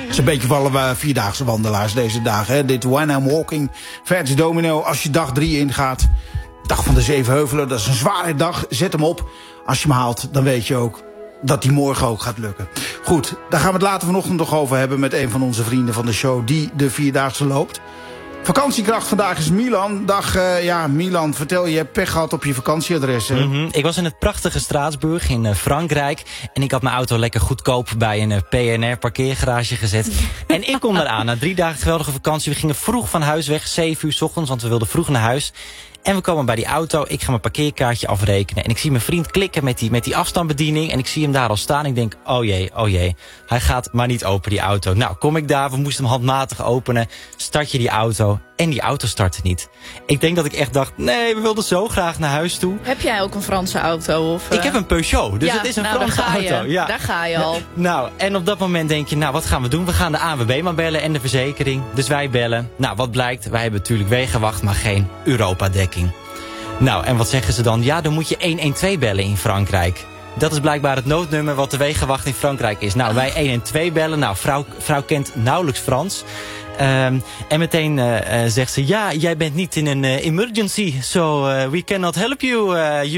is een beetje voor alle vierdaagse wandelaars deze dagen. Hè? Dit When I'm Walking, Fats Domino. Als je dag 3 ingaat, dag van de 7 heuvelen, dat is een zware dag. Zet hem op. Als je hem haalt, dan weet je ook dat die morgen ook gaat lukken. Goed, daar gaan we het later vanochtend nog over hebben met een van onze vrienden van de show die de vierdaagse loopt. Vakantiekracht vandaag is Milan. Dag, Milan, vertel, je hebt pech gehad op je vakantieadres. Hè? Ik was in het prachtige Straatsburg in Frankrijk. En ik had mijn auto lekker goedkoop bij een PNR parkeergarage gezet. En ik kom eraan na 3 dagen geweldige vakantie. We gingen vroeg van huis weg, 7 uur 's ochtends, want we wilden vroeg naar huis. En we komen bij die auto, ik ga mijn parkeerkaartje afrekenen. En ik zie mijn vriend klikken met die afstandsbediening. En ik zie hem daar al staan. Ik denk, oh jee. Hij gaat maar niet open, die auto. Nou, kom ik daar, we moesten hem handmatig openen. Start je die auto. En die auto startte niet. Ik denk dat ik echt dacht, nee, we wilden zo graag naar huis toe. Heb jij ook een Franse auto? Of, Ik heb een Peugeot, dus ja, het is een nou, Franse auto. Ja. Daar ga je al. Nou, en op dat moment denk je, nou, wat gaan we doen? We gaan de ANWB maar bellen en de verzekering. Dus wij bellen. Nou, wat blijkt? Wij hebben natuurlijk Wegenwacht, maar geen Europa-dekking. Nou, en wat zeggen ze dan? Ja, dan moet je 112 bellen in Frankrijk. Dat is blijkbaar het noodnummer wat de Wegenwacht in Frankrijk is. Nou, wij 112 bellen. Nou, vrouw kent nauwelijks Frans. En meteen zegt ze, ja, jij bent niet in een emergency. So we cannot help you.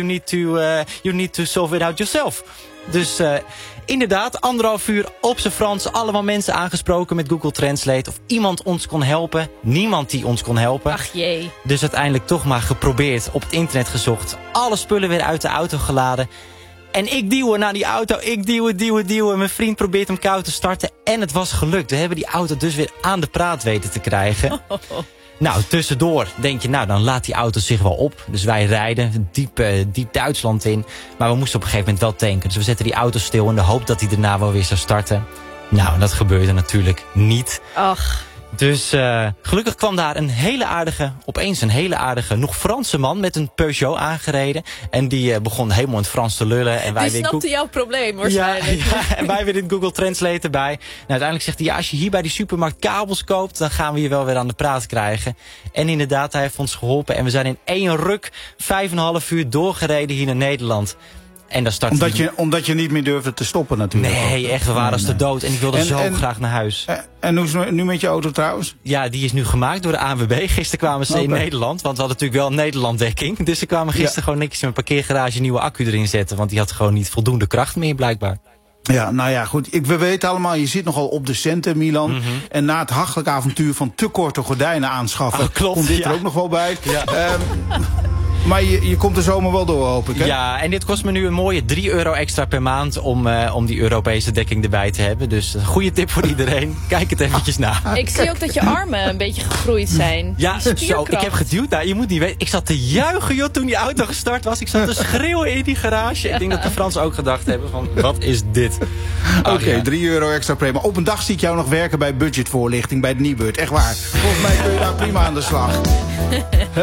You need to solve it out yourself. Dus inderdaad, 1,5 uur op z'n Frans. Allemaal mensen aangesproken met Google Translate. Of iemand ons kon helpen. Niemand die ons kon helpen. Ach jee. Dus uiteindelijk toch maar geprobeerd. Op het internet gezocht. Alle spullen weer uit de auto geladen. En ik duwen naar die auto. Ik duwen. Mijn vriend probeert hem koud te starten. En het was gelukt. We hebben die auto dus weer aan de praat weten te krijgen. Nou, tussendoor denk je, nou, dan laat die auto zich wel op. Dus wij rijden diep Duitsland in. Maar we moesten op een gegeven moment wel tanken. Dus we zetten die auto stil in de hoop dat hij daarna wel weer zou starten. Nou, dat gebeurde natuurlijk niet. Ach. Dus gelukkig kwam daar opeens een hele aardige, nog Franse man met een Peugeot aangereden. En die begon helemaal in het Frans te lullen. En wij die snapte jouw probleem waarschijnlijk. Ja, en wij weer in Google Translate erbij. Nou, uiteindelijk zegt hij, ja, als je hier bij die supermarkt kabels koopt, dan gaan we je wel weer aan de praat krijgen. En inderdaad, hij heeft ons geholpen. En we zijn in 1 ruk 5,5 uur doorgereden hier naar Nederland. En dan omdat je niet meer durfde te stoppen natuurlijk. Nee, echt, we waren als de dood. En ik wilde zo graag naar huis. En hoe is het nu met je auto trouwens? Ja, die is nu gemaakt door de ANWB. Gisteren kwamen ze in Nederland. Want we hadden natuurlijk wel een Nederland-dekking. Dus ze kwamen gisteren gewoon netjes in mijn parkeergarage een nieuwe accu erin zetten. Want die had gewoon niet voldoende kracht meer blijkbaar. Ja, nou ja, goed. We weten allemaal, je zit nogal op de centen, Milan. En na het hachelijk avontuur van te korte gordijnen aanschaffen, komt dit er ook nog wel bij. Ja. Maar je komt de zomer wel door, hoop ik, hè? Ja, en dit kost me nu een mooie €3 extra per maand om die Europese dekking erbij te hebben. Dus een goede tip voor iedereen. Kijk het eventjes na. Ik zie ook dat je armen een beetje gegroeid zijn. Ja, zo, ik heb geduwd. Nou, je moet niet weten. Ik zat te juichen, joh, toen die auto gestart was. Ik zat te schreeuwen in die garage. Ik denk dat de Fransen ook gedacht hebben van, wat is dit? Oké, €3 extra per maand. Op een dag zie ik jou nog werken bij budgetvoorlichting bij de Nibud. Echt waar. Volgens mij kun je daar prima aan de slag.